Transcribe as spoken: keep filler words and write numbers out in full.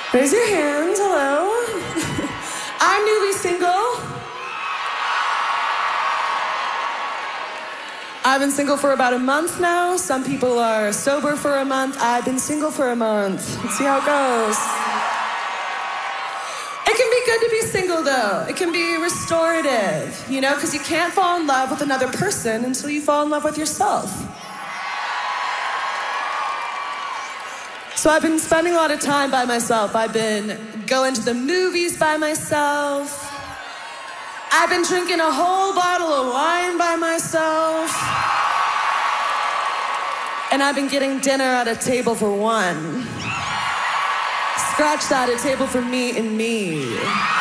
Raise your hands, hello. I'm newly single. I've been single for about a month now. Some people are sober for a month. I've been single for a month. Let's see how it goes. It can be good to be single, though. It can be restorative, you know, because you can't fall in love with another person until you fall in love with yourself. So I've been spending a lot of time by myself. I've been going to the movies by myself. I've been drinking a whole bottle of wine by myself. And I've been getting dinner at a table for one. Scratch that, a table for me and me.